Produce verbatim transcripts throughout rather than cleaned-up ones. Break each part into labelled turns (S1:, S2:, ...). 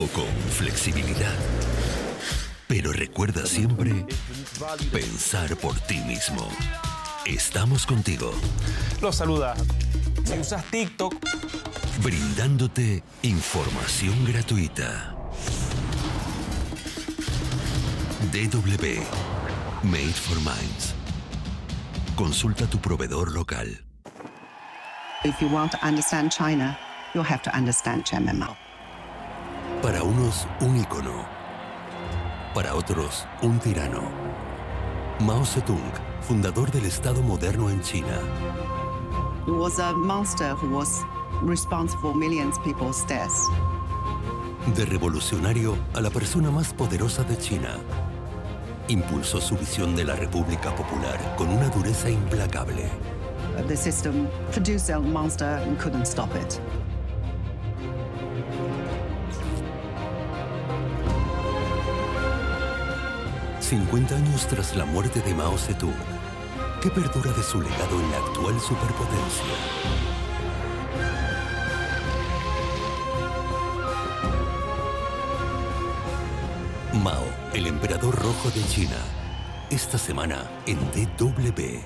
S1: Con flexibilidad. Pero recuerda siempre pensar por ti mismo. Estamos contigo.
S2: Los saluda. Si usas TikTok.
S1: Brindándote información gratuita. D W. Made for Minds. Consulta tu proveedor local.
S3: If you want to understand China, you'll have to understand Chairman Mao.
S1: Para unos, un ícono. Para otros, un tirano. Mao Zedong, fundador del Estado moderno en China.
S3: He was a monster who was responsible for millions of people's deaths.
S1: De revolucionario a la persona más poderosa de China. Impulsó su visión de la República Popular con una dureza implacable.
S3: The system produced a monster and couldn't stop it.
S1: cincuenta años tras la muerte de Mao Zedong, ¿qué perdura de su legado en la actual superpotencia? Mao, el emperador rojo de China. Esta semana en D W.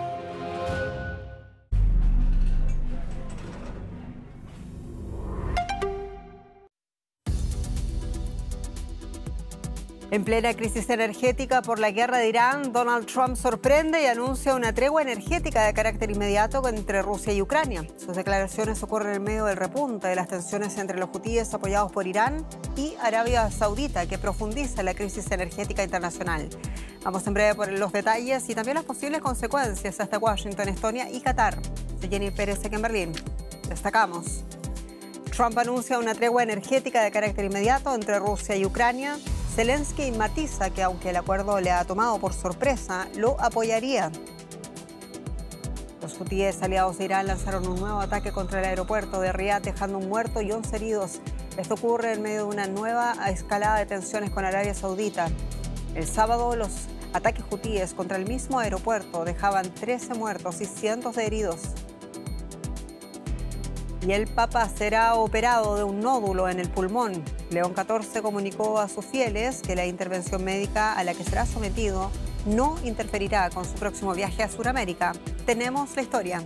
S4: En plena crisis energética por la guerra de Irán, Donald Trump sorprende y anuncia una tregua energética de carácter inmediato entre Rusia y Ucrania. Sus declaraciones ocurren en medio del repunte de las tensiones entre los hutíes apoyados por Irán y Arabia Saudita, que profundiza la crisis energética internacional. Vamos en breve por los detalles y también las posibles consecuencias hasta Washington, Estonia y Qatar. Soy Jenny Pérez aquí en Berlín. Destacamos. Trump anuncia una tregua energética de carácter inmediato entre Rusia y Ucrania. Zelensky matiza que aunque el acuerdo le ha tomado por sorpresa, lo apoyaría. Los hutíes aliados de Irán lanzaron un nuevo ataque contra el aeropuerto de Riad, dejando un muerto y once heridos. Esto ocurre en medio de una nueva escalada de tensiones con Arabia Saudita. El sábado, los ataques hutíes contra el mismo aeropuerto dejaban trece muertos y cientos de heridos. Y el Papa será operado de un nódulo en el pulmón. León catorce comunicó a sus fieles que la intervención médica a la que será sometido no interferirá con su próximo viaje a Sudamérica. Tenemos la historia.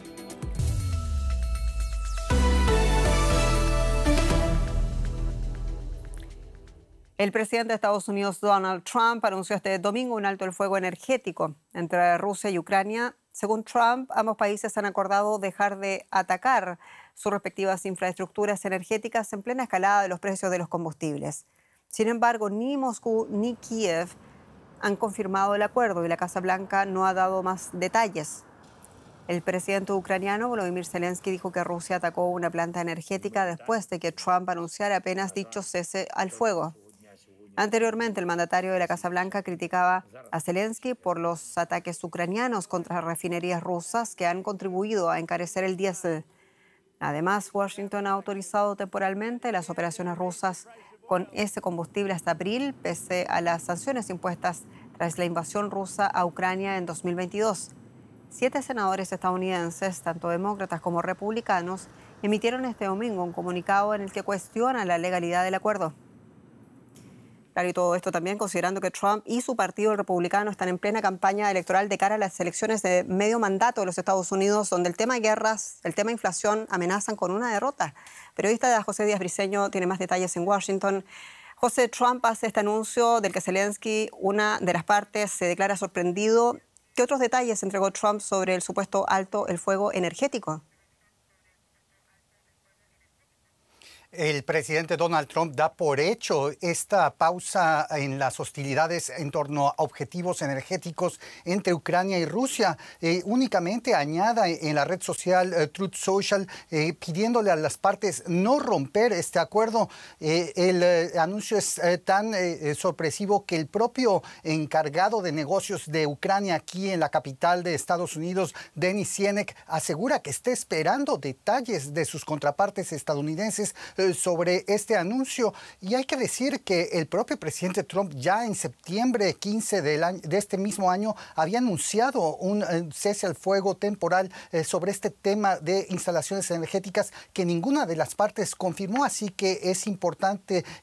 S4: El presidente de Estados Unidos, Donald Trump, anunció este domingo un alto el fuego energético entre Rusia y Ucrania. Según Trump, ambos países han acordado dejar de atacar sus respectivas infraestructuras energéticas en plena escalada de los precios de los combustibles. Sin embargo, ni Moscú ni Kiev han confirmado el acuerdo y la Casa Blanca no ha dado más detalles. El presidente ucraniano, Volodymyr Zelensky, dijo que Rusia atacó una planta energética después de que Trump anunciara apenas dicho cese al fuego. Anteriormente, el mandatario de la Casa Blanca criticaba a Zelensky por los ataques ucranianos contra refinerías rusas que han contribuido a encarecer el diésel. Además, Washington ha autorizado temporalmente las operaciones rusas con ese combustible hasta abril, pese a las sanciones impuestas tras la invasión rusa a Ucrania en dos mil veintidós. Siete senadores estadounidenses, tanto demócratas como republicanos, emitieron este domingo un comunicado en el que cuestionan la legalidad del acuerdo. Claro, y todo esto también considerando que Trump y su partido republicano están en plena campaña electoral de cara a las elecciones de medio mandato de los Estados Unidos, donde el tema guerras, el tema inflación amenazan con una derrota. Periodista José Díaz Briceño tiene más detalles en Washington. José, Trump hace este anuncio del que Zelensky, una de las partes, se declara sorprendido. ¿Qué otros detalles entregó Trump sobre el supuesto alto el fuego energético?
S5: El presidente Donald Trump da por hecho esta pausa en las hostilidades en torno a objetivos energéticos entre Ucrania y Rusia. Eh, únicamente añada en la red social eh, Truth Social eh, pidiéndole a las partes no romper este acuerdo. Eh, el eh, anuncio es eh, tan eh, sorpresivo que el propio encargado de negocios de Ucrania aquí en la capital de Estados Unidos, Denis Sienek, asegura que está esperando detalles de sus contrapartes estadounidenses eh, sobre este anuncio. Y hay que decir que el propio presidente Trump ya en septiembre quince del año, de este mismo año había anunciado un eh, cese al fuego temporal eh, sobre este tema de instalaciones energéticas que ninguna de las partes confirmó. Así que es importante